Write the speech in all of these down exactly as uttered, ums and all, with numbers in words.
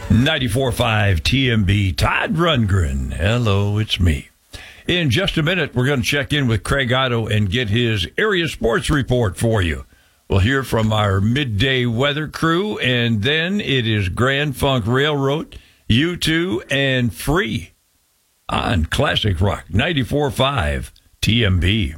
ninety-four point five T M B, Todd Rundgren. Hello, it's me. In just a minute, we're going to check in with Craig Otto and get his area sports report for you. We'll hear from our midday weather crew, and then it is Grand Funk Railroad, U two, and Free on Classic Rock ninety-four point five T M B.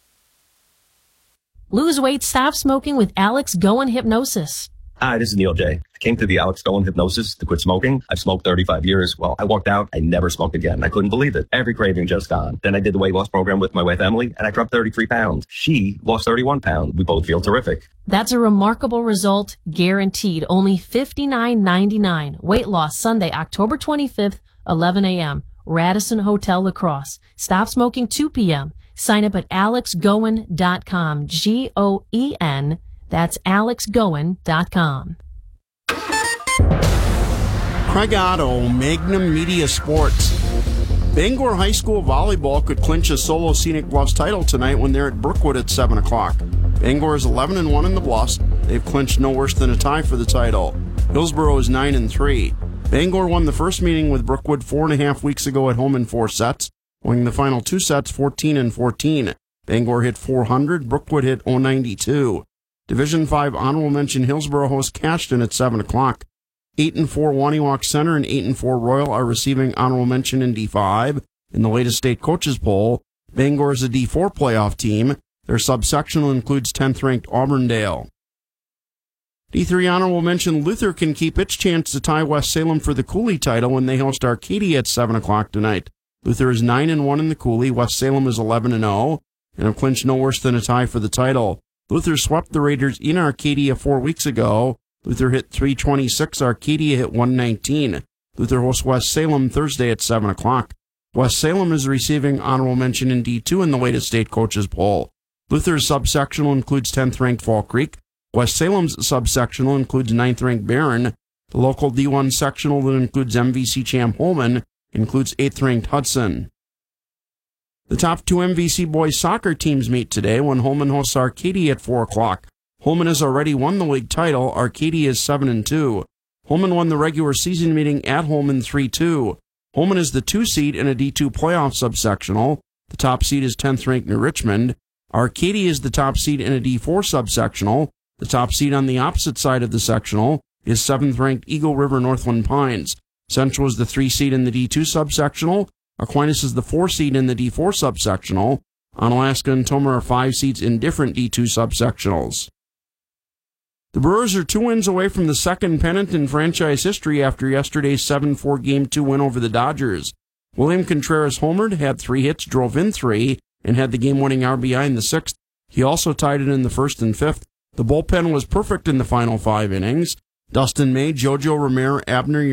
Lose weight, stop smoking with Alex Goen Hypnosis. Hi, this is Neil J. I came to the Alex Goen Hypnosis to quit smoking. I've smoked thirty-five years. Well, I walked out. I never smoked again. I couldn't believe it. Every craving just gone. Then I did the weight loss program with my wife, Emily, and I dropped thirty-three pounds. She lost thirty-one pounds. We both feel terrific. That's a remarkable result, guaranteed. Only fifty-nine ninety-nine. Weight loss Sunday, October twenty-fifth, eleven a.m. Radisson Hotel La Crosse. Stop smoking two p.m. Sign up at alex goen dot com. G O E N. That's alex goen dot com. Craig Otto, Magnum Media Sports. Bangor High School volleyball could clinch a solo Scenic Bluffs title tonight when they're at Brookwood at seven o'clock. Bangor is eleven and one in the Bluffs. They've clinched no worse than a tie for the title. Hillsborough is nine and three. Bangor won the first meeting with Brookwood four and a half weeks ago at home in four sets, winning the final two sets fourteen and fourteen. Bangor hit four hundred, Brookwood hit oh ninety-two. Division five honorable mention Hillsborough hosts Cashton at seven o'clock. eight and four Waniwak Center and eight and four Royal are receiving honorable mention in D five. In the latest state coaches poll, Bangor is a D four playoff team. Their subsectional includes tenth ranked Auburndale. D three honorable mention Luther can keep its chance to tie West Salem for the Cooley title when they host Arcadia at seven o'clock tonight. Luther is nine and one in the Cooley. West Salem is eleven and oh and have clinched no worse than a tie for the title. Luther swept the Raiders in Arcadia four weeks ago. Luther hit three twenty-six. Arcadia hit one nineteen. Luther hosts West Salem Thursday at seven o'clock. West Salem is receiving honorable mention in D two in the latest state coaches poll. Luther's subsectional includes tenth ranked Fall Creek. West Salem's subsectional includes ninth ranked Barron. The local D one sectional that includes M V C champ Holman includes eighth ranked Hudson. The top two M V C boys soccer teams meet today when Holman hosts Arcadia at four o'clock. Holman has already won the league title. Arcadia is seven and two. Holman won the regular season meeting at Holman three two. Holman is the two seed in a D two playoff subsectional. The top seed is tenth ranked New Richmond. Arcadia is the top seed in a D four subsectional. The top seed on the opposite side of the sectional is seventh ranked Eagle River Northland Pines. Central is the three seed in the D two subsectional. Aquinas is the four seed in the D four subsectional. Onalaska and Tomah are five seeds in different D two subsectionals. The Brewers are two wins away from the second pennant in franchise history after yesterday's seven four Game two win over the Dodgers. William Contreras homered, had three hits, drove in three, and had the game-winning R B I in the sixth. He also tied it in the first and fifth. The bullpen was perfect in the final five innings. Dustin May, Jojo Romero, Abner